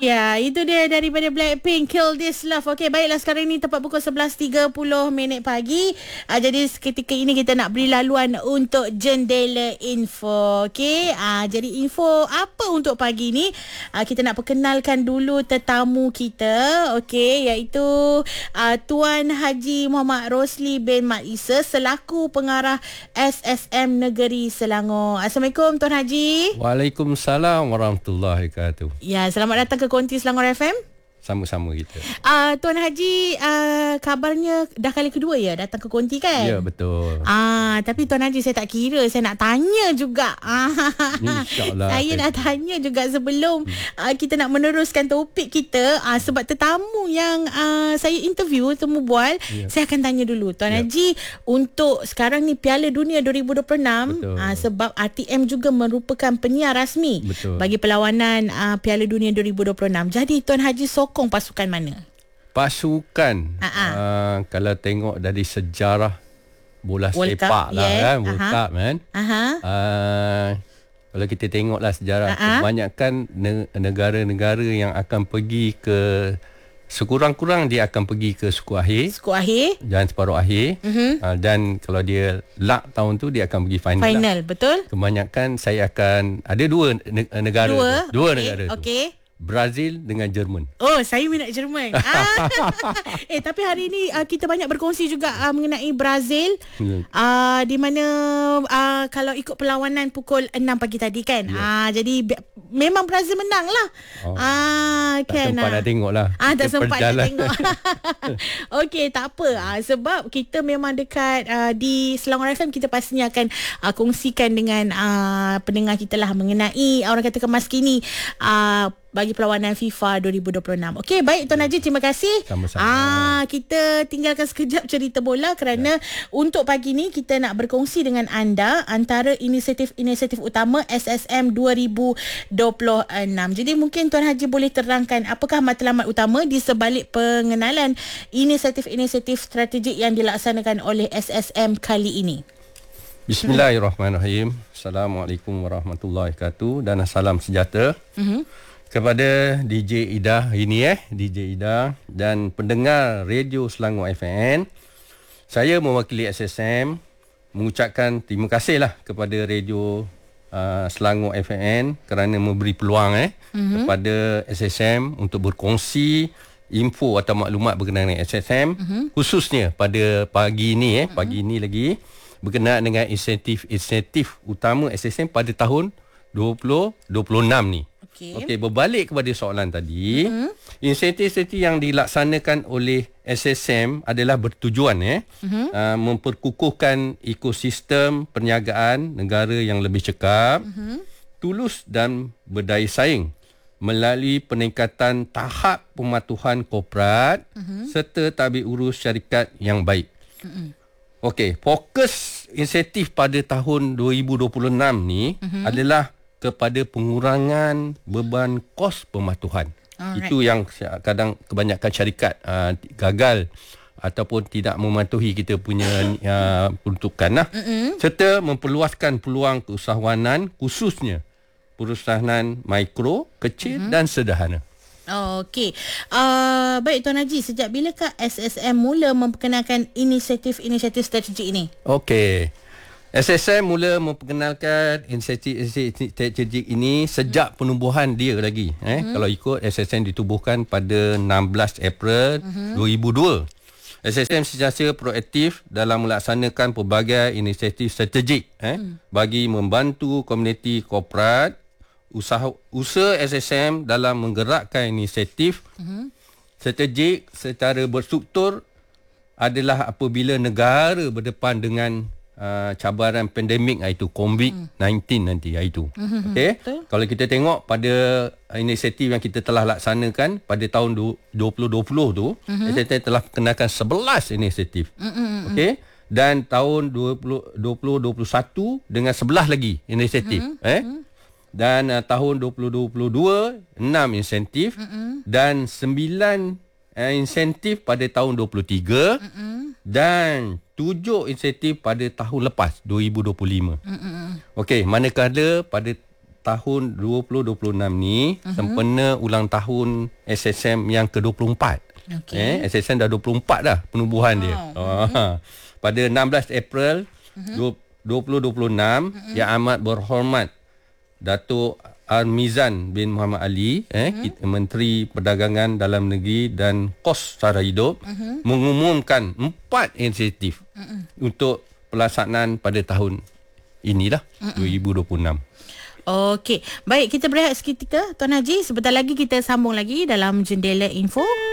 Ya, itu dia daripada Blackpink, Kill This Love. Okey, baiklah, sekarang ni tepat pukul 11.30 pagi. Jadi seketika ini kita nak beri laluan untuk Jendela Info. Okey, jadi info apa untuk pagi ni? Kita nak perkenalkan dulu tetamu kita. Okey, iaitu Tuan Haji Muhammad Rosli bin Mat Isa selaku pengarah SSM Negeri Selangor. Assalamualaikum Tuan Haji. Waalaikumsalam warahmatullahi wabarakatuh. Ya, selamat datang ke Konti Selangor FM. Sama-sama kita. Tuan Haji, kabarnya dah kali kedua ya datang ke Konti kan? Ya, betul. Tapi Tuan Haji, saya tak kira, saya nak tanya juga. InsyaAllah. Saya nak tanya juga sebelum kita nak meneruskan topik kita, sebab tetamu yang saya interview, temu bual, saya akan tanya dulu Tuan Haji, untuk sekarang ni Piala Dunia 2026, sebab RTM juga merupakan penyiar rasmi bagi perlawanan Piala Dunia 2026. Jadi Tuan Haji sokong pasukan mana? Pasukan kalau tengok dari sejarah bola World sepak Cup, lah kan, World Aha. Cup kan. Kalau kita tengoklah sejarah, kebanyakan negara-negara yang akan pergi ke, sekurang-kurang dia akan pergi ke suku akhir dan separuh akhir. Dan kalau dia luck tahun tu, dia akan pergi final lah. Betul? Kebanyakan saya akan ada dua negara. Dua negara tu. Okey. Brazil dengan Jerman. Oh, saya minat Jerman. Tapi hari ni kita banyak berkongsi juga mengenai Brazil. Di mana kalau ikut perlawanan pukul 6 pagi tadi kan. Jadi memang Brazil menang lah. Tak sempat nak tengok lah. Tak sempat nak tengok. Okey, tak apa. Sebab kita memang dekat di Selangor FM, kita pastinya akan kongsikan dengan pendengar kita lah mengenai orang kata kemas kini bagi perlawanan FIFA 2026. Okey, baik Tuan Haji, terima kasih. Sama-sama. Kita tinggalkan sekejap cerita bola kerana untuk pagi ni kita nak berkongsi dengan anda antara inisiatif utama SSM 2026. Jadi mungkin Tuan Haji boleh terangkan apakah matlamat utama di sebalik pengenalan inisiatif strategik yang dilaksanakan oleh SSM kali ini. Bismillahirrahmanirrahim. Assalamualaikum warahmatullahi wabarakatuh dan salam sejahtera. Kepada DJ Ida ini DJ Ida dan pendengar Radio Selangor FM. Saya mewakili SSM mengucapkan terima kasihlah kepada Radio Selangor FM kerana memberi peluang kepada SSM untuk berkongsi info atau maklumat berkenaan dengan SSM, khususnya pada pagi ini pagi ini lagi berkenaan dengan insentif utama SSM pada tahun 2026 ni. Okey, berbalik kepada soalan tadi, insentif yang dilaksanakan oleh SSM adalah bertujuan memperkukuhkan ekosistem perniagaan negara yang lebih cekap, tulus dan berdaya saing melalui peningkatan tahap pematuhan korporat serta tabik urus syarikat yang baik. Okey, fokus insentif pada tahun 2026 ni adalah kepada pengurangan beban kos pematuhan. Itu yang kadang kebanyakan syarikat gagal ataupun tidak mematuhi kita punya peruntukan serta memperluaskan peluang keusahawanan, khususnya perusahaan mikro, kecil dan sederhana. Okey. Baik Tuan Haji, sejak bilakah SSM mula memperkenalkan inisiatif strategik ini? Okey. SSM mula memperkenalkan inisiatif strategik ini sejak penubuhan dia lagi. Kalau ikut, SSM ditubuhkan pada 16 April 2002. SSM sentiasa proaktif dalam melaksanakan pelbagai inisiatif strategik bagi membantu komuniti korporat. Usaha SSM dalam menggerakkan inisiatif strategik secara berstruktur adalah apabila negara berdepan dengan cabaran pandemik, iaitu COVID-19 nanti iaitu. Okey. Kalau kita tengok pada inisiatif yang kita telah laksanakan pada tahun 2020 tu, SSM telah kenalkan 11 inisiatif. Okey. Dan tahun 2021 dengan 11 lagi inisiatif. Dan tahun 2022 6 insentif dan 9 insentif pada tahun 23 dan 7 insentif pada tahun lepas 2025. Okey, manakala pada tahun 2026 ni sempena ulang tahun SSM yang ke-24. Okey. SSM dah 24 dah penubuhan dia. Pada 16 April 2026, Yang Amat Berhormat Datuk Armizan bin Muhammad Ali, Menteri Perdagangan Dalam Negeri dan Kos Sara Hidup, mengumumkan 4 inisiatif untuk pelaksanaan pada tahun inilah 2026. Okey. Baik, kita berehat seketika Tuan Haji. Sebentar lagi kita sambung lagi dalam Jendela Info.